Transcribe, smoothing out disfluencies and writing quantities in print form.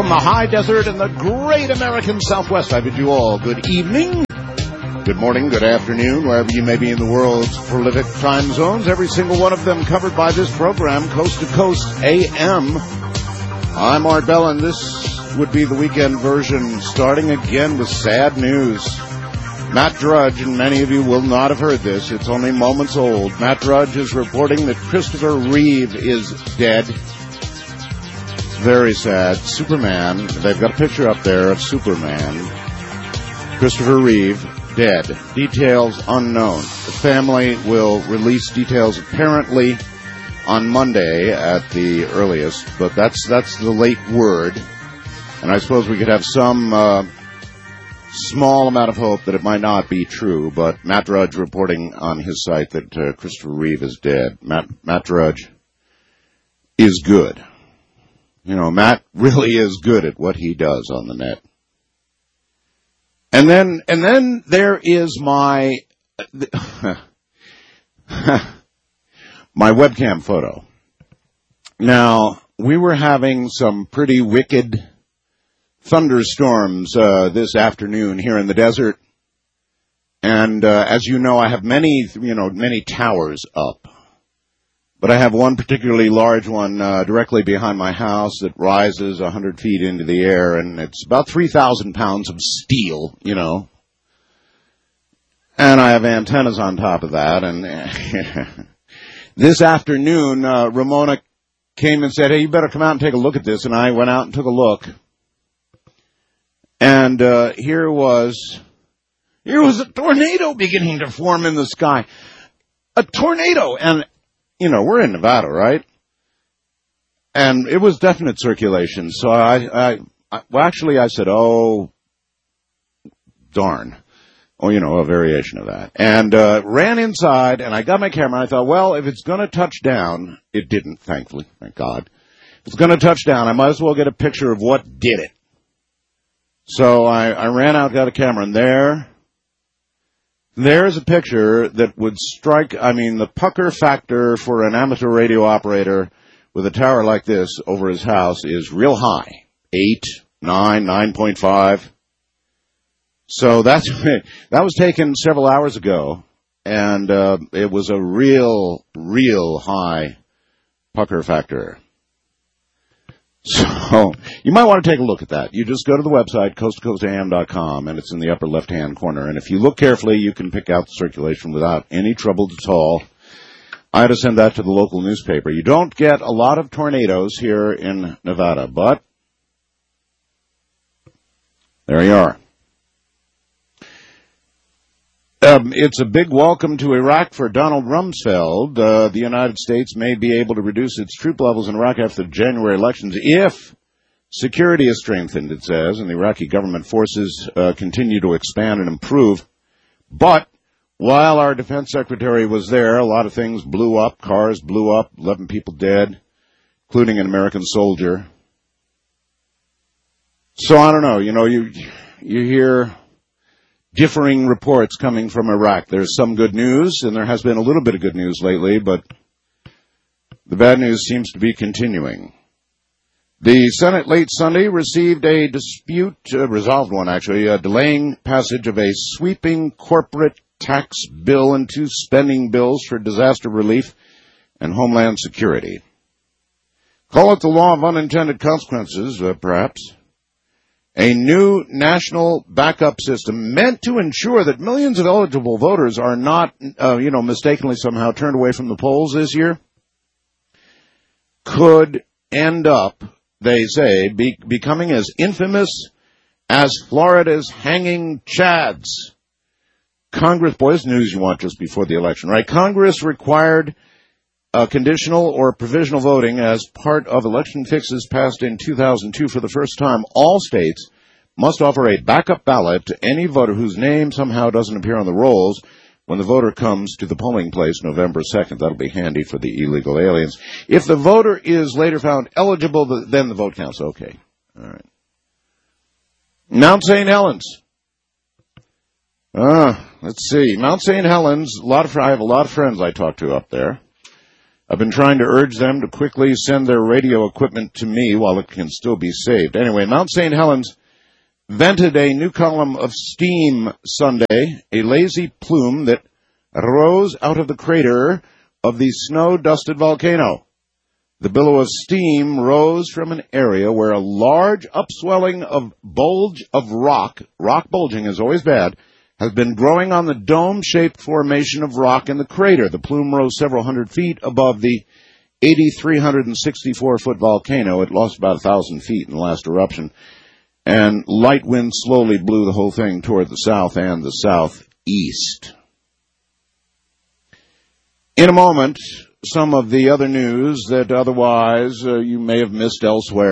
from the high desert in the great American Southwest, I bid you all good evening, good morning, good afternoon, wherever you may be in the world's prolific time zones, every single one of them covered by this program, Coast to Coast AM. I'm Art Bell, and this would be the weekend version, starting again with sad news. Matt Drudge, and many of you will not have heard this, it's only moments old. Matt Drudge is reporting that Christopher Reeve is dead. Very sad. Superman, they've got a picture up there of Superman. Christopher Reeve, dead. Details unknown. The family will release details apparently on Monday at the earliest, but that's the late word. And I suppose we could have some small amount of hope that it might not be true, but Matt Drudge reporting on his site that Christopher Reeve is dead. Matt Drudge is good. You know, Matt really is good at what he does on the net. And then there is my my webcam photo. Now, we were having some pretty wicked thunderstorms this afternoon here in the desert. And as you know, I have many towers up. But I have one particularly large one directly behind my house that rises 100 feet into the air, and it's about 3,000 pounds of steel, you know. And I have antennas on top of that. And this afternoon, Ramona came and said, "Hey, you better come out and take a look at this." And I went out and took a look. And here was a tornado beginning to form in the sky. A tornado. And, you know, we're in Nevada, right? And it was definite circulation. So I said, oh, darn. Oh, you know, a variation of that. And ran inside, and I got my camera, and I thought, well, if it's going to touch down, it didn't, thankfully, thank God. If it's going to touch down, I might as well get a picture of what did it. So I ran out, got a camera, and there's a picture that would strike, the pucker factor for an amateur radio operator with a tower like this over his house is real high. 8, 9, 9.5. So that was taken several hours ago, and it was a real high pucker factor. So you might want to take a look at that. You just go to the website, coasttocoastam.com, and it's in the upper left-hand corner. And if you look carefully, you can pick out the circulation without any trouble at all. I had to send that to the local newspaper. You don't get a lot of tornadoes here in Nevada, but there you are. It's a big welcome to Iraq for Donald Rumsfeld. The United States may be able to reduce its troop levels in Iraq after the January elections if security is strengthened, it says, and the Iraqi government forces continue to expand and improve. But while our defense secretary was there, a lot of things blew up. Cars blew up, 11 people dead, including an American soldier. So I don't know. You know, you hear differing reports coming from Iraq. There's some good news, and there has been a little bit of good news lately, but the bad news seems to be continuing. The Senate late Sunday received a resolved one actually, delaying passage of a sweeping corporate tax bill and 2 spending bills for disaster relief and homeland security. Call it the law of unintended consequences, perhaps. A new national backup system meant to ensure that millions of eligible voters are not, mistakenly somehow turned away from the polls this year, could end up, they say, becoming as infamous as Florida's hanging chads. Congress, boys, news you want just before the election, right? Congress required conditional or provisional voting as part of election fixes passed in 2002 for the first time. All states must offer a backup ballot to any voter whose name somehow doesn't appear on the rolls when the voter comes to the polling place November 2nd. That'll be handy for the illegal aliens. If the voter is later found eligible, then the vote counts. Okay. All right. Mount St. Helens. Let's see. Mount St. Helens, I have a lot of friends I talk to up there. I've been trying to urge them to quickly send their radio equipment to me while it can still be saved. Anyway, Mount St. Helens vented a new column of steam Sunday, a lazy plume that rose out of the crater of the snow-dusted volcano. The billow of steam rose from an area where a large upswelling of bulge of rock bulging is always bad, has been growing on the dome-shaped formation of rock in the crater. The plume rose several hundred feet above the 8,364-foot volcano. It lost about 1,000 feet in the last eruption. And light wind slowly blew the whole thing toward the south and the southeast. In a moment, some of the other news that otherwise you may have missed elsewhere.